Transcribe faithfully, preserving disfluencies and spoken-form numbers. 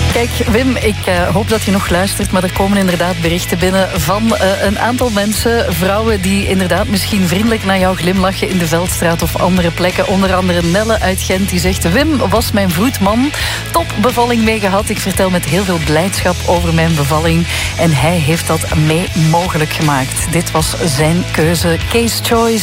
Kijk, Wim, ik uh, hoop dat je nog luistert, maar er komen inderdaad berichten binnen van uh, een aantal mensen, vrouwen die inderdaad misschien vriendelijk naar jou glimlachen in de Veldstraat of andere plekken. Onder andere Nelle uit Gent, die zegt: Wim was mijn vroedman, top bevalling mee gehad. Ik vertel met heel veel blijdschap over mijn bevalling en hij heeft dat mee mogelijk gemaakt. Dit was zijn keuze. Case Choice.